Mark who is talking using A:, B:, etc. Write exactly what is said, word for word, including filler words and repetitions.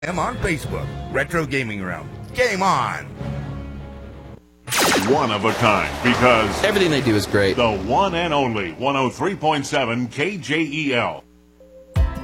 A: I'm on Facebook. Retro Gaming Realm. Game on!
B: One of a kind, because
C: everything they do is great.
B: The one and only one oh three point seven K J E L.